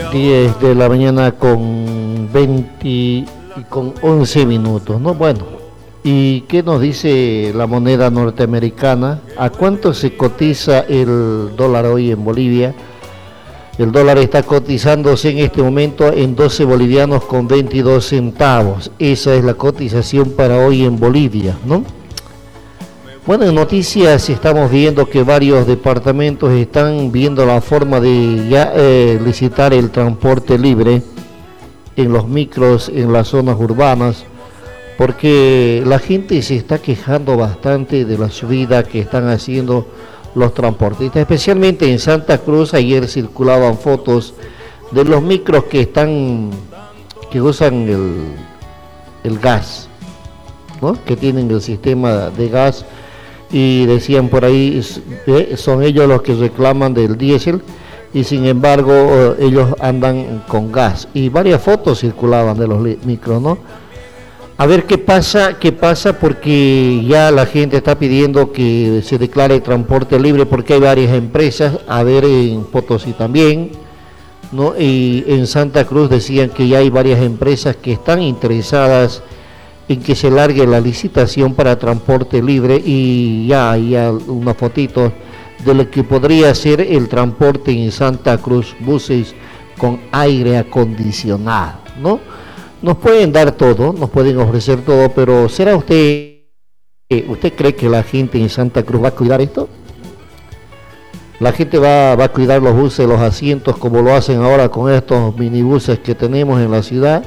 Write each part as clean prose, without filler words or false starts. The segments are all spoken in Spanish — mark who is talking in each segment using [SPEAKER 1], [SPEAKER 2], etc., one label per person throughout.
[SPEAKER 1] 10 de la mañana con 20 y con 11 minutos, ¿no? Bueno, ¿y qué nos dice la moneda norteamericana? ¿A cuánto se cotiza el dólar hoy en Bolivia? El dólar está cotizándose en este momento en 12 bolivianos con 22 centavos. Esa es la cotización para hoy en Bolivia, ¿no? Bueno, en noticias estamos viendo que varios departamentos están viendo la forma de ya licitar el transporte libre en los micros, en las zonas urbanas, porque la gente se está quejando bastante de la subida que están haciendo los transportistas, especialmente en Santa Cruz. Ayer circulaban fotos de los micros que usan el gas, ¿no? Que tienen el sistema de gas, y decían por ahí, son ellos los que reclaman del diésel, y sin embargo ellos andan con gas, y varias fotos circulaban de los micros, ¿no? A ver qué pasa, porque ya la gente está pidiendo que se declare transporte libre, porque hay varias empresas, a ver en Potosí también, ¿no? Y en Santa Cruz decían que ya hay varias empresas que están interesadas en que se largue la licitación para transporte libre, y ya hay unas fotitos de lo que podría ser el transporte en Santa Cruz, buses con aire acondicionado, ¿no? Nos pueden dar todo, nos pueden ofrecer todo, pero ¿será usted cree que la gente en Santa Cruz va a cuidar esto? La gente va a cuidar los buses, los asientos, como lo hacen ahora con estos minibuses que tenemos en la ciudad.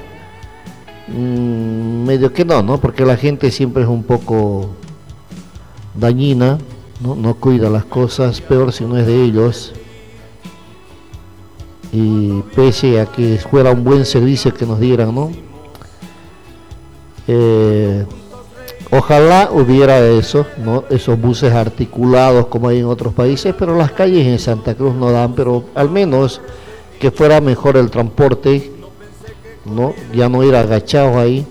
[SPEAKER 1] Medio que no, porque la gente siempre es un poco dañina, no cuida las cosas, peor si no es de ellos. Y pese a que fuera un buen servicio que nos dieran, ¿no? Ojalá hubiera eso, ¿no? Esos buses articulados como hay en otros países, pero las calles en Santa Cruz no dan, pero al menos que fuera mejor el transporte, ¿no? Ya no ir agachados ahí,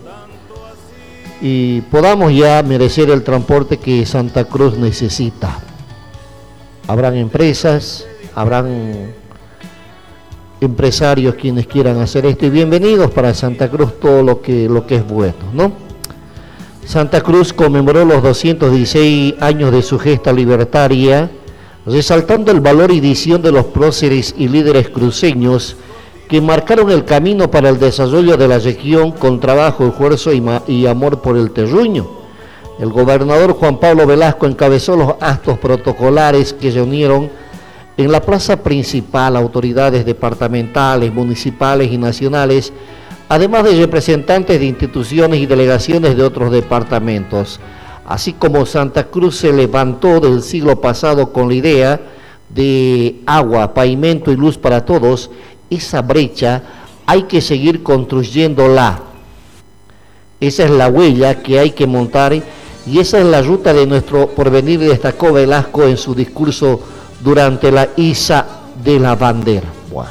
[SPEAKER 1] y podamos ya merecer el transporte que Santa Cruz necesita. Habrán empresas, habrán empresarios quienes quieran hacer esto, y bienvenidos para Santa Cruz todo lo que es bueno, ¿no? Santa Cruz conmemoró los 216 años de su gesta libertaria, resaltando el valor y visión de los próceres y líderes cruceños que marcaron el camino para el desarrollo de la región con trabajo, esfuerzo y amor por el terruño. El gobernador Juan Pablo Velasco encabezó los actos protocolares que reunieron en la plaza principal autoridades departamentales, municipales y nacionales, además de representantes de instituciones y delegaciones de otros departamentos. Así como Santa Cruz se levantó del siglo pasado con la idea de agua, pavimento y luz para todos, esa brecha hay que seguir construyéndola. Esa es la huella que hay que montar, y esa es la ruta de nuestro porvenir, destacó Velasco en su discurso durante la iza de la bandera. Bueno.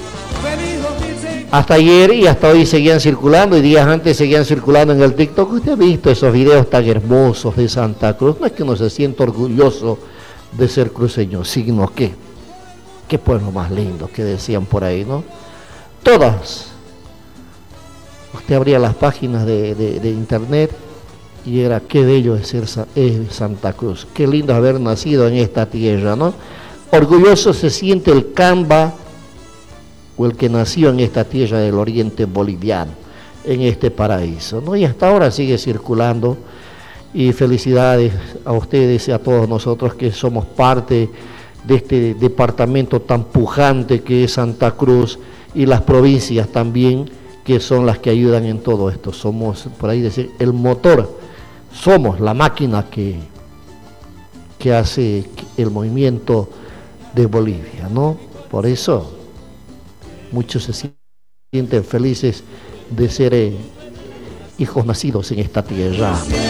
[SPEAKER 1] Hasta ayer y hasta hoy seguían circulando, y días antes seguían circulando en el TikTok. Usted ha visto esos videos tan hermosos de Santa Cruz. No es que uno se sienta orgulloso de ser cruceño, sino que qué pueblo más lindo, que decían por ahí, ¿no? Todas. Usted abría las páginas de internet y era qué bello es ser Santa Cruz, qué lindo haber nacido en esta tierra, ¿no? Orgulloso se siente el camba o el que nació en esta tierra del oriente boliviano, en este paraíso, ¿no? Y hasta ahora sigue circulando, y felicidades a ustedes y a todos nosotros que somos parte de este departamento tan pujante que es Santa Cruz, y las provincias también, que son las que ayudan en todo esto. Somos, por ahí decir, el motor, somos la máquina que hace el movimiento de Bolivia, ¿no? Por eso muchos se sienten felices de ser hijos nacidos en esta tierra.